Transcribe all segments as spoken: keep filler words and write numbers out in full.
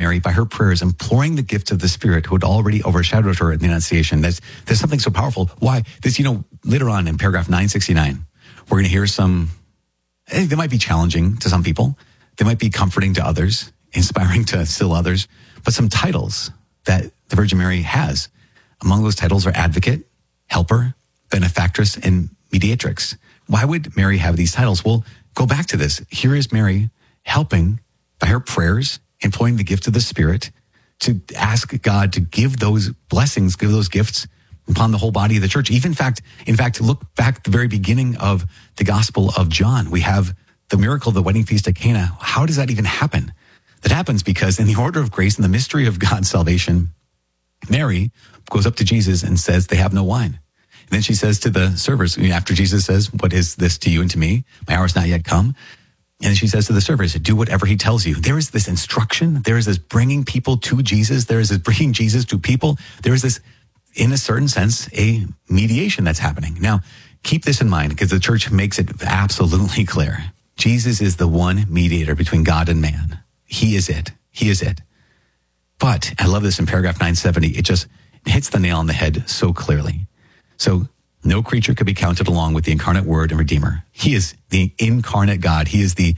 Mary, by her prayers, imploring the gifts of the Spirit who had already overshadowed her in the Annunciation. There's, there's something so powerful. Why? This, you know, later on in paragraph nine sixty-nine, we're going to hear some, eh, they might be challenging to some people. They might be comforting to others, inspiring to still others, but some titles that the Virgin Mary has. Among those titles are advocate, helper, benefactress, and mediatrix. Why would Mary have these titles? Well, go back to this. Here is Mary helping by her prayers, employing the gift of the Spirit to ask God to give those blessings, give those gifts upon the whole body of the church. Even in fact, in fact, look back at the very beginning of the Gospel of John. We have the miracle of the wedding feast at Cana. How does that even happen? That happens because in the order of grace and the mystery of God's salvation, Mary goes up to Jesus and says, they have no wine. And then she says to the servers, after Jesus says, what is this to you and to me? My hour is not yet come. And she says to the servers, do whatever he tells you. There is this instruction. There is this bringing people to Jesus. There is this bringing Jesus to people. There is this, in a certain sense, a mediation that's happening. Now, keep this in mind because the church makes it absolutely clear. Jesus is the one mediator between God and man. He is it. He is it. But I love this in paragraph nine seventy. It just hits the nail on the head so clearly. So no creature could be counted along with the incarnate Word and Redeemer. He is the incarnate God. He is the,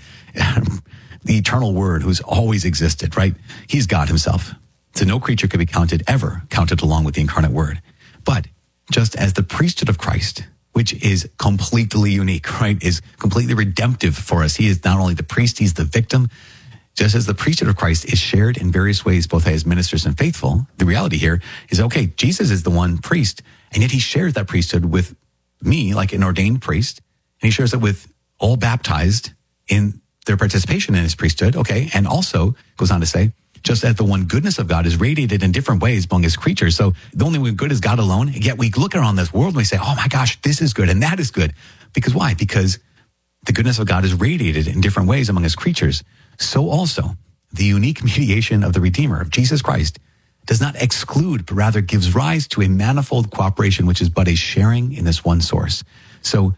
the eternal Word who's always existed, right? He's God himself. So no creature could be counted, ever counted along with the incarnate Word. But just as the priesthood of Christ, which is completely unique, right, is completely redemptive for us. He is not only the priest, he's the victim. Just as the priesthood of Christ is shared in various ways, both as ministers and faithful, the reality here is, okay, Jesus is the one priest, and yet he shares that priesthood with me, like an ordained priest, and he shares it with all baptized in their participation in his priesthood, okay, and also goes on to say, just as the one goodness of God is radiated in different ways among his creatures. So the only one good is God alone, and yet we look around this world and we say, oh my gosh, this is good and that is good. Because why? Because the goodness of God is radiated in different ways among his creatures. So also, the unique mediation of the Redeemer, of Jesus Christ, does not exclude, but rather gives rise to a manifold cooperation, which is but a sharing in this one source. So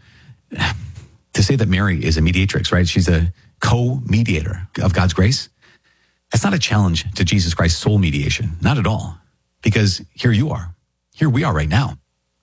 to say that Mary is a mediatrix, right? She's a co-mediator of God's grace. That's not a challenge to Jesus Christ's sole mediation. Not at all. Because here you are. Here we are right now.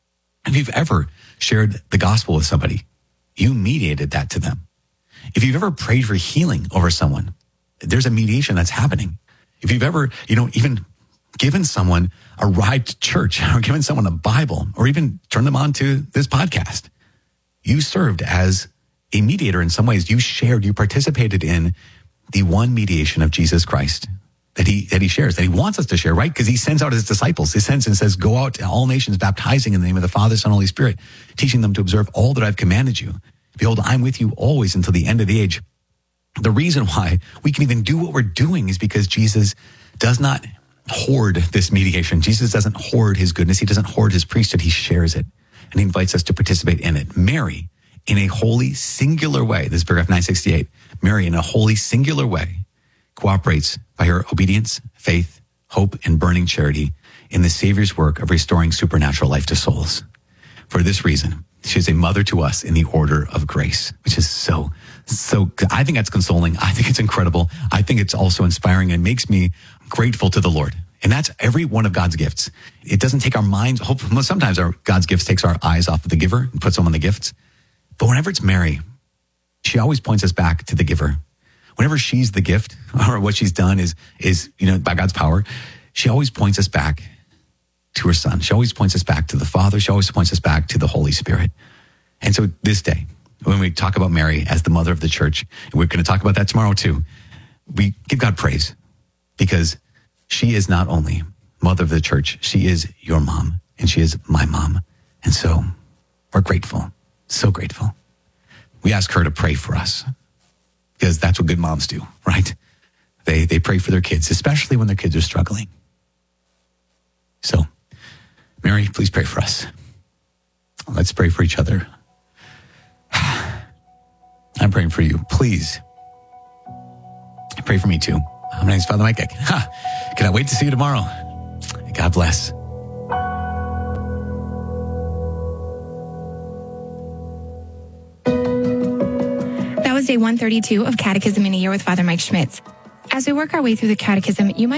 If you've ever shared the gospel with somebody, you mediated that to them. If you've ever prayed for healing over someone, there's a mediation that's happening. If you've ever, you know, even given someone a ride to church or given someone a Bible or even turned them on to this podcast, you served as a mediator in some ways. You shared, you participated in the one mediation of Jesus Christ that he that he shares, that he wants us to share, right? Because he sends out his disciples. He sends and says, go out to all nations, baptizing in the name of the Father, Son, and Holy Spirit, teaching them to observe all that I've commanded you. Behold, I'm with you always until the end of the age. The reason why we can even do what we're doing is because Jesus does not hoard this mediation. Jesus doesn't hoard his goodness. He doesn't hoard his priesthood. He shares it, and he invites us to participate in it. Mary, in a holy, singular way, this is paragraph nine sixty-eight, Mary, in a holy, singular way, cooperates by her obedience, faith, hope, and burning charity in the Savior's work of restoring supernatural life to souls. For this reason, she is a mother to us in the order of grace, which is so, so, I think that's consoling. I think it's incredible. I think it's also inspiring, and it makes me grateful to the Lord. And that's every one of God's gifts. It doesn't take our minds, hope, sometimes our God's gifts takes our eyes off of the giver and puts them on the gifts. But whenever it's Mary, she always points us back to the giver. Whenever she's the gift, or what she's done is, is, you know, by God's power, she always points us back to her Son. She always points us back to the Father. She always points us back to the Holy Spirit. And so this day, when we talk about Mary as the mother of the church, and we're going to talk about that tomorrow too, we give God praise because she is not only mother of the church, she is your mom, and she is my mom. And so we're grateful, so grateful. We ask her to pray for us because that's what good moms do, right? They, they pray for their kids, especially when their kids are struggling. So, Mary, please pray for us. Let's pray for each other. I'm praying for you. Please pray for me too. My name's Father Mike. Ha! Cannot wait to see you tomorrow. God bless. That was day one thirty-two of Catechism in a Year with Father Mike Schmitz. As we work our way through the Catechism, you might